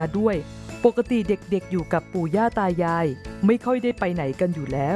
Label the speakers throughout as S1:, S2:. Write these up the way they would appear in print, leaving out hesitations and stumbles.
S1: ด้วยปกติเด็กๆอยู่กับปู่ย่าตายายไม่ค่อยได้ไปไหนกันอยู่แล้ว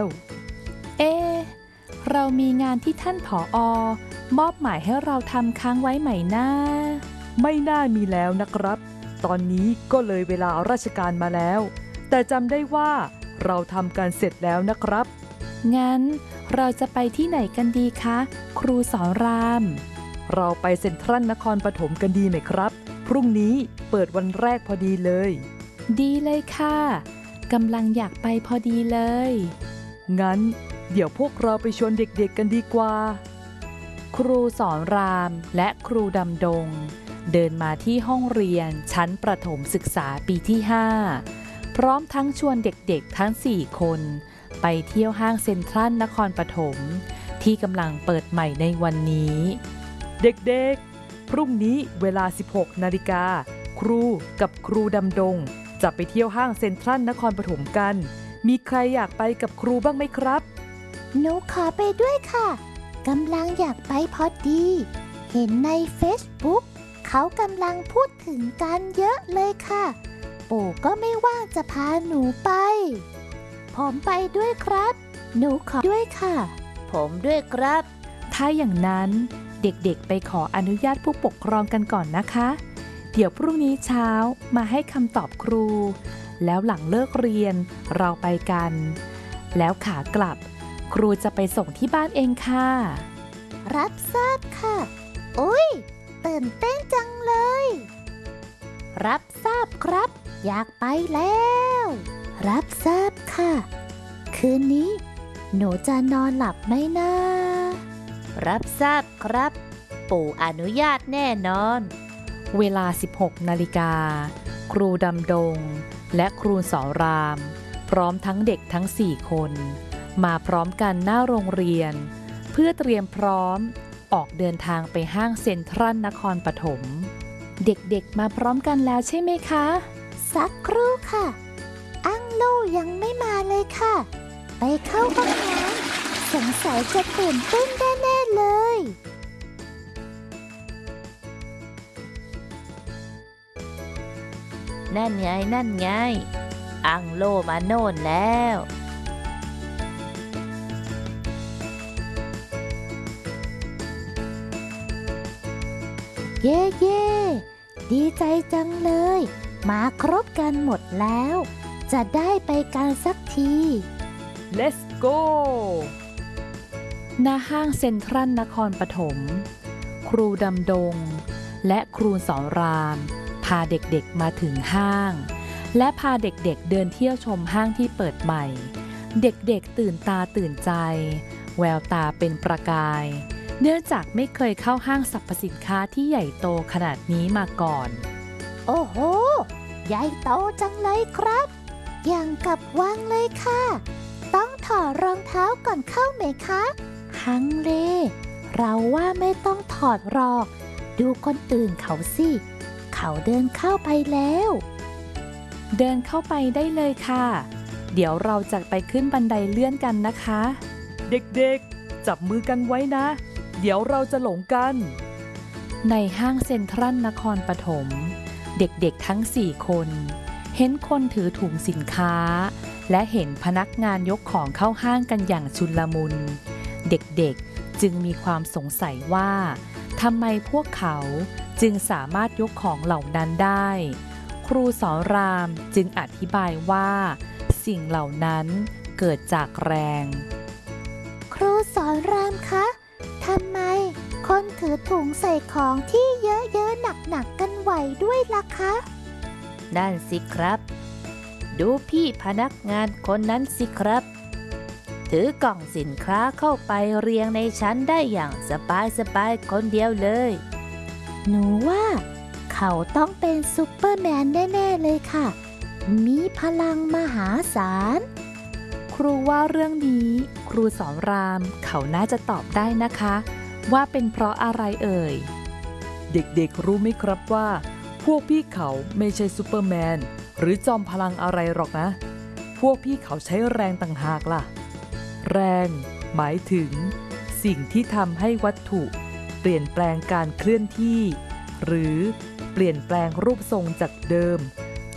S2: เรามีงานที่ท่านผอ.มอบหมายให้เราทำค้างไว้ไหมนะ
S1: ไม่น่ามีแล้วนะครับตอนนี้ก็เลยเวลาราชการมาแล้วแต่จำได้ว่าเราทำกันเสร็จแล้วนะครับ
S2: งั้นเราจะไปที่ไหนกันดีคะครูสอนราม
S1: เราไปเซ็นทรัลนครปฐมกันดีไหมครับพรุ่งนี้เปิดวันแรกพอดีเลย
S2: ดีเลยค่ะกำลังอยากไปพอดีเลย
S1: งั้นเดี๋ยวพวกเราไปชวนเด็กๆกันดีกว่า
S2: ครูสอนรามและครูดำดงเดินมาที่ห้องเรียนชั้นประถมศึกษาปีที่5พร้อมทั้งชวนเด็กๆทั้ง4คนไปเที่ยวห้างเซ็นทรัลนครปฐมที่กำลังเปิดใหม่ในวันนี้
S1: เด็กๆพรุ่งนี้เวลา 16 นาฬิกาครูกับครูดำดงจะไปเที่ยวห้างเซ็นทรัลนครปฐมกันมีใครอยากไปกับครูบ้างไหมครับ
S3: หนูขอไปด้วยค่ะกำลังอยากไปพอดีเห็นใน Facebook เขากำลังพูดถึงกันเยอะเลยค่ะปู่ก็ไม่ว่างจะพาหนูไปผมไปด้วยครับหนูขอด้วยค่ะ
S4: ผมด้วยครับ
S2: ถ้าอย่างนั้นเด็กๆไปขออนุญาตผู้ปกครองกันก่อนนะคะเดี๋ยวพรุ่งนี้เช้ามาให้คำตอบครูแล้วหลังเลิกเรียนเราไปกันแล้วขากลับครูจะไปส่งที่บ้านเองค่ะ
S3: รับทราบค่ะอุ๊ยตื่นเต้นจังเลยรับทราบครับอยากไปแล้วรับทราบค่ะคืนนี้หนูจะนอนหลับไหมนะ
S4: รับทราบครับปู่อนุญาตแน่นอน
S2: เวลา 16 นาฬิกาครูดำดงและครูสอนรามพร้อมทั้งเด็กทั้ง4คนมาพร้อมกันหน้าโรงเรียนเพื่อเตรียมพร้อมออกเดินทางไปห้างเซ็นทรัลนครปฐมเด็กๆมาพร้อมกันแล้วใช่ไหมคะ
S3: สักครู่ค่ะอังลูยังไม่มาเลยค่ะไปเข้าห้องน้ำสงสัยจะตื่นเต้นแน่ๆเลย
S4: นั่นไงอังโลมาโน่นแล้ว
S3: เย่ดีใจจังเลยมาครบกันหมดแล้วจะได้ไปกันสักที
S1: Let's go
S2: ณห้างเซ็นทรัลนครปฐมครูดำดงและครูสอนรามพาเด็กๆมาถึงห้างและพาเด็กๆเดินเที่ยวชมห้างที่เปิดใหม่เด็กๆตื่นตาตื่นใจแววตาเป็นประกายเนื่องจากไม่เคยเข้าห้างสรรพสินค้าที่ใหญ่โตขนาดนี้มาก่อน
S3: โอ้โหใหญ่โตจังเลยครับอย่างกับวังเลยค่ะต้องถอดรองเท้าก่อนเข้าไหมคะฮังเลเราว่าไม่ต้องถอดหรอกดูคนอื่นเขาสิเขาเดินเข้าไปแล้ว
S2: เดินเข้าไปได้เลยค่ะเดี๋ยวเราจะไปขึ้นบันไดเลื่อนกันนะคะ
S1: เด็กๆจับมือกันไว้นะเดี๋ยวเราจะหลงกัน
S2: ในห้างเซ็นทรัลนครปฐมเด็กๆทั้ง4คนเห็นคนถือถุงสินค้าและเห็นพนักงานยกของเข้าห้างกันอย่างชุลมุนเด็กๆจึงมีความสงสัยว่าทำไมพวกเขาจึงสามารถยกของเหล่านั้นได้ครูสอนรามจึงอธิบายว่าสิ่งเหล่านั้นเกิดจากแรง
S3: ครูสอนรามคะทำไมคนถือถุงใส่ของที่เยอะๆหนักๆกันไหวด้วยล่ะคะ
S4: นั่นสิครับดูพี่พนักงานคนนั้นสิครับถือกล่องสินค้าเข้าไปเรียงในชั้นได้อย่างสบายคนเดียวเลย
S3: หนูว่าเขาต้องเป็นซุปเปอร์แมนแน่ๆเลยค่ะมีพลังมหาศาล
S2: ครูว่าเรื่องนี้ครูสอนรามเขาน่าจะตอบได้นะคะว่าเป็นเพราะอะไรเอ่ย
S1: เด็กๆรู้ไหมครับว่าพวกพี่เขาไม่ใช่ซูเปอร์แมนหรือจอมพลังอะไรหรอกนะพวกพี่เขาใช้แรงต่างหากล่ะแรงหมายถึงสิ่งที่ทำให้วัตถุเปลี่ยนแปลงการเคลื่อนที่หรือเปลี่ยนแปลงรูปทรงจากเดิมท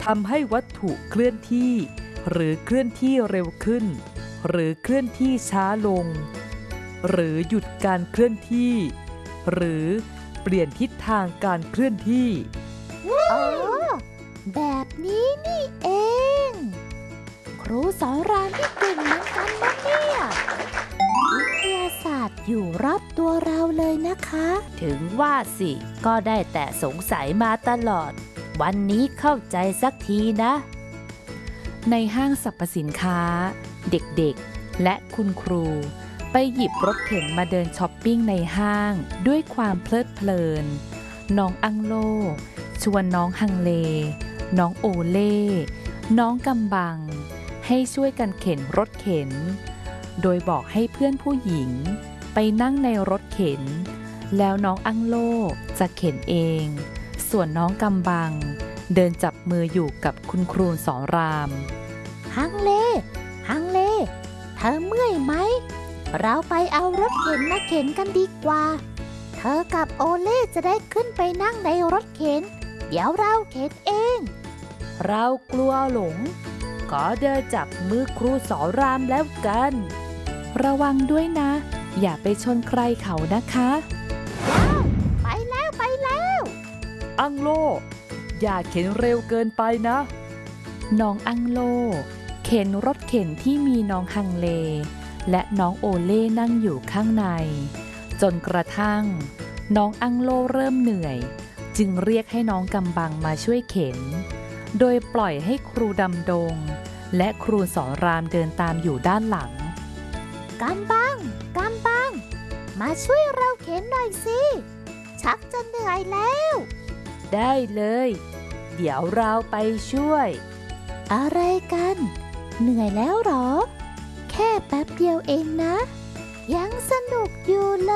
S1: ำให้วัตถุเคลื่อนที่หรือเคลื่อนที่เร็วขึ้นหรือเคลื่อนที่ช้าลงหรือหยุดการเคลื่อนที่หรือเปลี่ยนทิศทางการเคลื่อนที่
S3: อ๋อ แบบนี้นี่เอง ครูสอนรามที่เก่งเหมือนกันนะเนี่ยวิทยาศาสตร์อยู่รอบตัวเราเลยนะคะ
S4: ถึงว่าสิก็ได้แต่สงสัยมาตลอด วันนี้เข้าใจสักทีนะ
S2: ในห้างสรรพสินค้า เด็กๆ และคุณครู ไปหยิบรถเข็นมาเดินช้อปปิ้งในห้างด้วยความเพลิดเพลิน น้องอังโลชวนน้องฮังเล น้องโอเล่ น้องกำบัง ให้ช่วยกันเข็นรถเข็น โดยบอกให้เพื่อนผู้หญิงไปนั่งในรถเข็น แล้วน้องอังโลจะเข็นเอง ส่วนน้องกำบังเดินจับมืออยู่กับคุณครูสอนราม
S3: ฮังเลเธอเมื่อยไหม เราไปเอารถเข็นมาเข็นกันดีกว่า เธอกับโอเล่จะได้ขึ้นไปนั่งในรถเข็น เดี๋ยวเราเข็นเอง
S4: เรากลัวหลง ขอเดินจับมือครูสอนรามแล้วกัน
S2: ระวังด้วยนะ อย่าไปชนใครเขานะคะ
S3: ไปแล้ว
S1: อังโลอย่าเข็นเร็วเกินไปนะ
S2: น้องอังโลเข็นรถเข็นที่มีน้องฮังเล และน้องโอเล่นั่งอยู่ข้างใน จนกระทั่งน้องอังโลเริ่มเหนื่อย จึงเรียกให้น้องกำบังมาช่วยเข็น โดยปล่อยให้ครูดำดง และครูสอนรามเดินตามอยู่ด้านหลัง
S3: กำบัง มาช่วยเราเข็นหน่อยสิ ชักจะเหนื่อยแล้ว
S4: ได้เลย เดี๋ยวเราไปช่วย
S3: อะไรกัน เหนื่อยแล้วเหรอ แค่แป๊บเดียวเองนะ ยังสนุกอยู่เลย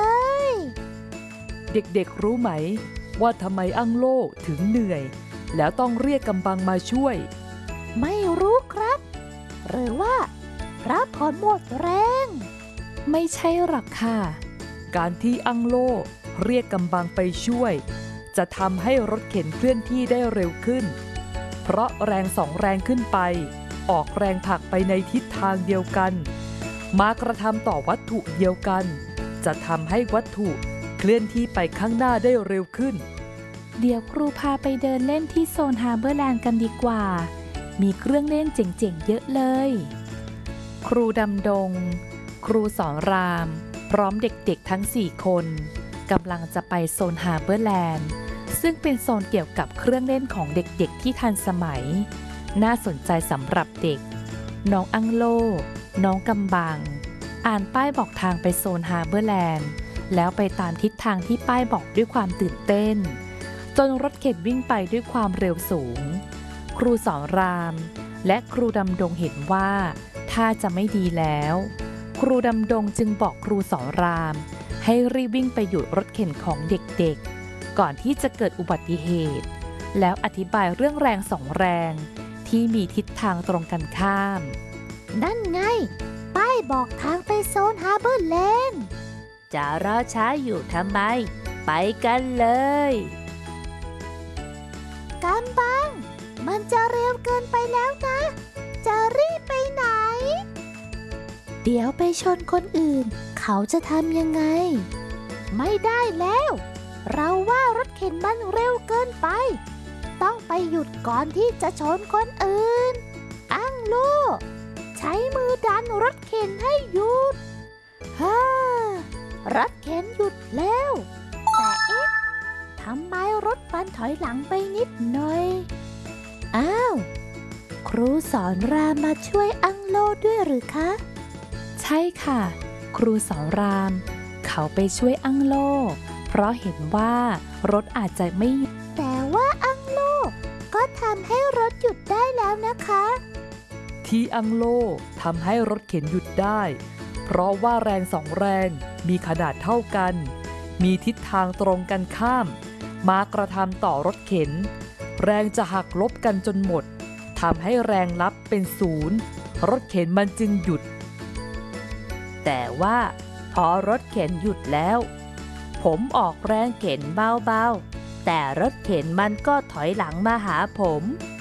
S1: เด็กๆรู้ไหมว่าทำไมอังโลถึงเหนื่อย แล้วต้องเรียกกำบังมาช่วย
S3: ไม่รู้ครับ หรือว่าเพราะผลหมดแรง
S2: ไม่ใช่หรอกค่ะ
S1: การที่อังโลเรียกกำบังไปช่วย จะทำให้รถเข็นเคลื่อนที่ได้เร็วขึ้น เพราะแรงสองแรงขึ้นไป ออกแรงผลักไปในทิศทางเดียวกัน มากระทำต่อวัตถุเดียวกัน จะทำให้วัตถุเคลื่อนที่ไปข้างหน้าได้เร็วขึ้น
S2: เดี๋ยวครูพาไปเดินเล่นที่โซนฮาร์เบอร์แลนด์กันดีกว่า มีเครื่องเล่นเจ๋งๆเยอะเลย ครูดำดง ครูสอนราม พร้อมเด็กๆทั้ง 4 คนกำลังจะไปโซนฮาร์เบอร์แลนด์ซึ่งเป็นโซนเกี่ยวกับเครื่องเล่นของเด็กๆที่ทันสมัย น่าสนใจสำหรับเด็ก น้องอังโล น้องกำบัง อ่านป้ายบอกทางไปโซนฮาร์เบอร์แลนด์แล้วไปตามทิศทางที่ป้ายบอกด้วยความตื่นเต้น จนรถเข็นวิ่งไปด้วยความเร็วสูง ครูสอนรามและครูดำดงเห็นว่าท่าจะไม่ดีแล้ว ครูดำดงจึงบอกครูสอนรามให้รีบวิ่งไปหยุดรถเข็นของเด็กๆก่อนที่จะเกิดอุบัติเหตุ แล้วอธิบายเรื่องแรงสองแรงที่มีทิศทางตรงกันข้าม
S3: นั่นไง ป้ายบอกทางไปโซนฮาร์เบอร์แลนด์
S4: จะรอช้าอยู่ทำไม ไปกันเลย
S3: กำบัง มันจะเร็วเกินไปแล้วนะ จะรีบไปไหน เดี๋ยวไปชนคนอื่น เขาจะทำยังไง ไม่ได้แล้ว เราว่ารถเข็นมันเร็วเกินไป ต้องไปหยุดก่อนที่จะชนคนอื่น อังลูกใช้มือดันรถเข็นให้หยุดฮ่ารถเข็นหยุดแล้ว แต่เอ๊ะทำไมรถมันถอยหลังไปนิดหน่อย อ้าว ครูสอนรามมาช่วยอังโลด้วยหรือคะ
S2: ใช่ค่ะ ครูสอนรามเขาไปช่วยอังโลเพราะเห็นว่ารถอาจจะไม่หยุด
S3: แต่ว่าอังโลก็ทำให้รถหยุดได้แล้วนะคะ
S1: ที่อังโลทำให้รถเข็นหยุดได้ เพราะว่าแรงสองแรงมีขนาดเท่ากัน มีทิศทางตรงกันข้าม มากระทำต่อรถเข็น แรงจะหักลบกันจนหมดทำให้แรงลับเป็นศูนย์รถเข็นมันจึงหยุด
S4: แต่ว่าพอรถเข็นหยุดแล้ว ผมออกแรงเข็นเบาๆแต่รถเข็นมันก็ถอยหลังมาหาผม